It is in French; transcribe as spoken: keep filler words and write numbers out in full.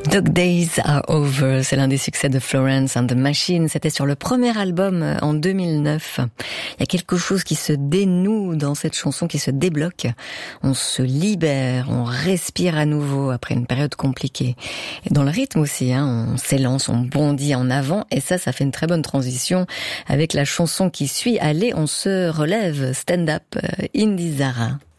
Dog Days Are Over, c'est l'un des succès de Florence and the Machine. C'était sur le premier album en deux mille neuf. Il y a quelque chose qui se dénoue dans cette chanson, qui se débloque. On se libère, on respire à nouveau après une période compliquée. Et dans le rythme aussi, hein, on s'élance, on bondit en avant. Et ça, ça fait une très bonne transition avec la chanson qui suit. Allez, on se relève, stand up, Indy Zara.